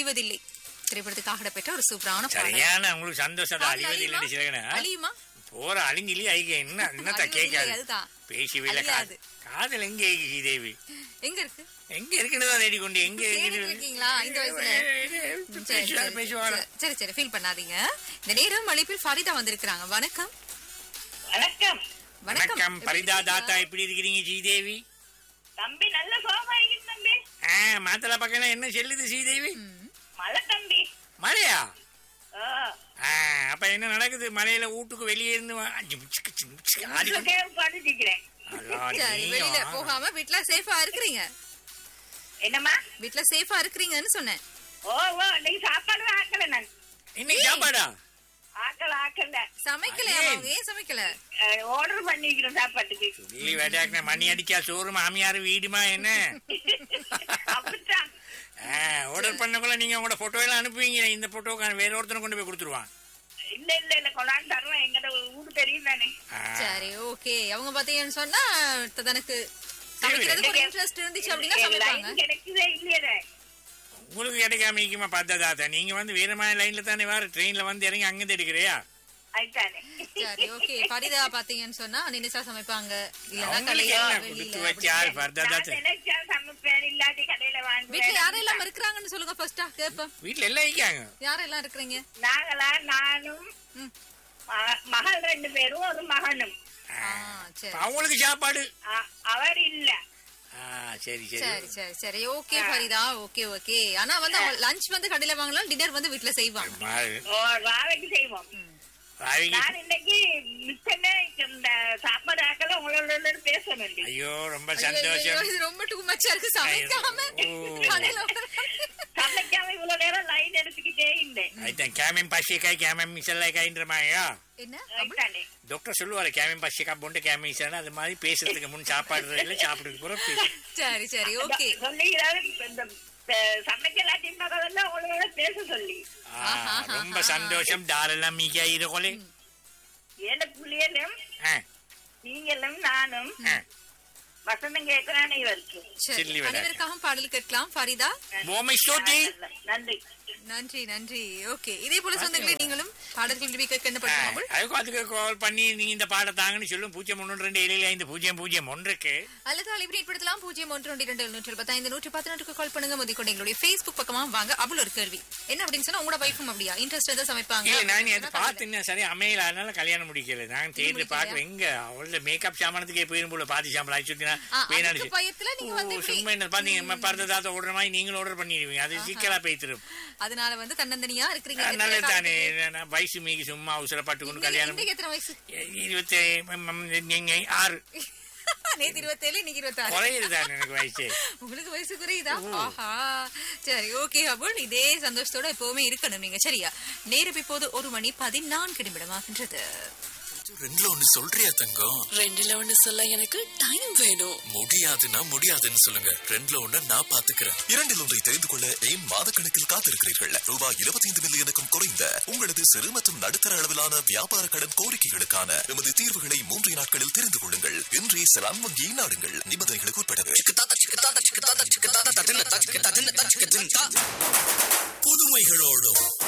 அழிவதில்லை திரைப்படத்துக்காக பெற்ற ஒரு சூப்பரான சரியான உங்களுக்கு சந்தோஷம் அழிவதில்லை அழியுமா போற அழிஞ்சிலே ஐயா என்னத்த கேட்காது பேசவே காதல் எங்க ஸ்ரீதேவி எங்க இருக்கு எங்க இருக்குன்னு தேடி கொண்டு எங்க இருக்கீங்களா இந்த வயசுல பேசுவாங்க. சரி சரி ஃபீல் பண்ணாதீங்க. இந்த நேரம் அழைப்பில் ஃபரிதா வந்திருக்காங்க. வணக்கம். வணக்கம். வணக்கம் ஃபரிதா தாத்தா, எப்படி இருக்கீங்க ஸ்ரீதேவி? தம்பி நல்ல சோகமா இருக்கு தம்பி. மாத்தல பக்கம் என்ன செல்லுது ஸ்ரீதேவி? மழை தம்பி. மழையா? அப்ப என்ன நடக்குது? மலையில வீட்டுக்கு வெளியே இருந்து வெளியில போகாம வீட்டுல சேஃபா இருக்கிறீங்க? என்னம்மா வீட்டுல சேஃபா இருக்கிறீங்கன்னு சொன்னேன். இன்னைக்கு சாப்பாடு ஆக்கல. நான் இன்னைக்கு சாப்பாடா ஆக்கல சமைக்கல. ஏன் சமைக்கல? ஆர்டர் பண்ணிக்கிறோம் சாப்பாட்டுக்கு. மணி அடிச்சா சோறு மாமியாரு வீடுமா என்ன? அப்படித்தான் ஆர்டர் பண்ணக்குள்ள நீங்க உங்களோட போட்டோ எல்லாம் அனுப்புவீங்க. இந்த போட்டோக்கான வேற ஒருத்தனை கொண்டு போய் கொடுத்துருவான். இல்ல கொண்டாந்து தருவேன். எங்க ஊரு தெரியும் தானே. சரி ஓகே. அவங்க பாத்தீங்கன்னு சொன்னா தனக்கு சமைக்கிறதுக்கு ஒரு இன்ட்ரெஸ்ட் இருந்துச்சு அப்படின்னா சமைப்பாங்க. கிடைக்குதே இல்லையே. உங்களுக்கு கிடைக்காம இருக்குமா பார்த்தா? நீங்க வந்து வீரமான லைன்ல தானே வர ட்ரெயின்ல வந்து இறங்கி அங்க தேடிக்கிறியா? சரி ஓகே. ஃபரிதா பாத்தீங்கன்னு சொன்னா நினைச்சா சமைப்பாங்க. வீட்டுல யாரெல்லாம் இருக்கிறாங்கன்னு சொல்லுங்க ஃபர்ஸ்டா கேப்போம். வீட்டுல எல்லாம் இருக்காங்க. யாரெல்லாம் இருக்கிறீங்க? நாங்களா? நானும் மகள் 2 பேரும் ஒரு மகனும். அவங்களுக்கு சாப்பாடு அவர் இல்ல. சரி சரி சரி சரி ஓகே ஃபரிதா. Okay okay. ஆனா வந்து லஞ்ச் வந்து கடையில வாங்கலாம், டின்னர் வந்து வீட்டுல செய்வாங்க. ராவைக்கு செய்வோம். நான் இன்னைக்கு மிச்சமே இந்த சாப்பாடு ஆக்கல உங்களோட பேசணும். ஐயோ ரொம்ப சந்தோஷம். இது ரொம்ப டூ மச்சா இருக்கு. சமைக்காம இவ்வளவு நேரம் லைன் எடுத்துக்கிட்டே இருந்தேன். கேமம் பசிக்காய் கேமம் மிசல்லாய்க்காய்ன்றமாயா என்ன டாக்டர் சொல்லுவாரு. கேமம் பசிக்கா பொண்டு கேமம் மிசல் அது மாதிரி பேசுறதுக்கு முன் சாப்பாடு இல்ல சாப்பிடுறதுக்கு கூட பேசு. சரி சரி ஓகே. பேச சொல்லி ரொம்ப சந்தோஷம். தாரெல்லாம் மீகா இருக்கோலே ஏழு புள்ளியலும் நீங்களும் நானும் வசந்தம் கேட்கிறானே இவருக்கு. அனைவருக்காக பாடல் கேட்கலாம் ஃபரிதா. நன்றி நன்றி நன்றி. ஓகே இதே போல சொந்தங்களே நீங்களும் பாடல்கள் அதுக்கு கால் பண்ணி நீங்க இந்த பாட தாங்கன்னு சொல்லும். 012750001 அல்லது அழைப்பு ஏற்படுத்தலாம். 0122715 கால் பண்ணுங்க. மொதல் எங்களுடைய Facebook பக்கமா வாங்க. அவ்வளவு ஒரு கேள்வி என்ன அப்படின்னு சொன்னா உங்களோட வைஃபும் அப்படியா இன்ட்ரெஸ்ட் தான் சமைப்பாங்க? நான் பாத்து சரி அமையல, அதனால கல்யாணம் முடிக்கல. நான் தேர்ந்து பாக்குறேன். எங்க அவளோட மேக்கப் சாமானத்துக்கே போயிரும் போல. பாதி சாம்பல் ஆயிடுச்சுன்னா சும்மா என்ன பாத்தீங்க பார்த்தா ஓடுற மாதிரி நீங்களும் ஆர்டர் பண்ணிடுவீங்க. அது சீக்கிரம் போய்த்திரும். அதனால வந்து தன்னந்தனியா இருக்கிறீங்க. நல்லதானே. வயசு மீகி சும்மா அவசரப்பட்டு கொண்டு கல்யாணம். எத்தனை வயசு? 26. நேத்து 27 இன்னைக்கு 26 குறையுதுதான் எனக்கு வயசு. உங்களுக்கு வயசு குறையுதா? ஆஹா சரி ஓகே. அபுல் இதே சந்தோஷத்தோட எப்பவுமே இருக்கணும் நீங்க. சரியா? நேரம் இப்போது 1:14 ஆகின்றது. 2ல 1 சொல்றியா தங்கம்? 2ல 1 சொல்ல எனக்கு டைம் வேணும். முடியாதுன்னா முடியாதுன்னு சொல்லுங்க. 2ல 1 நான் பாத்துக்கிறேன். 2ல் 1 தெரிந்து கொள்ள ஏன் மாதக்கணக்கில் காத்திருக்கிறீர்கள்? ரூபாய் 25 மில்லியனுக்கும் குறைந்த உங்களது சிறு மற்றும் நடுத்தர அளவிலான வியாபார கடன் கோரிக்கைகளுக்கான எமது தீர்வுகளை 3 நாட்களில் தெரிந்து கொள்ளுங்கள். இன்றே செலான் வங்கியை நாடுங்கள். நிபந்தனைகளுக்கு உட்பட்டது. புதுமைகளோடும்